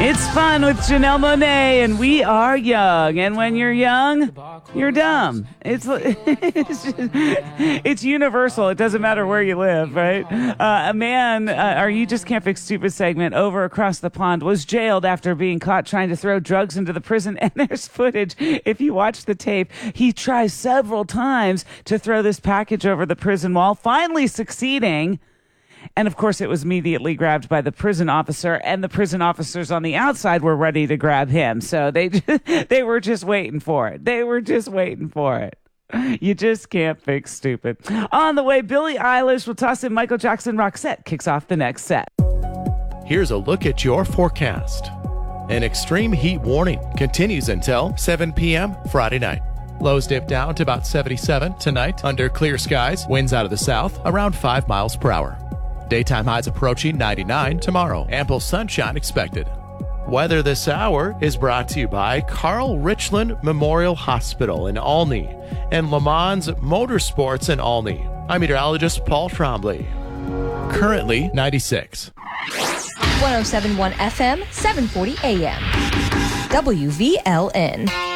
It's fun with Janelle Monáe, and we are young. And when you're young, you're dumb. It's universal. It doesn't matter where you live, right? A man, our You Just Can't Fix Stupid segment over across the pond was jailed after being caught trying to throw drugs into the prison. And there's footage. If you watch the tape, he tries several times to throw this package over the prison wall, finally succeeding. And, of course, it was immediately grabbed by the prison officer, and the prison officers on the outside were ready to grab him. So they were just waiting for it. They were just waiting for it. You just can't fix stupid. On the way, Billie Eilish will toss in Michael Jackson. Roxette kicks off the next set. Here's a look at your forecast. An extreme heat warning continues until 7 p.m. Friday night. Lows dip down to about 77 tonight under clear skies. Winds out of the south around 5 miles per hour. Daytime highs approaching 99 tomorrow. Ample sunshine expected. Weather this hour is brought to you by Carl Richland Memorial Hospital in Olney and Le Mans Motorsports in Olney. I'm meteorologist Paul Trombley. Currently 96. 107.1 FM, 740 AM. WVLN.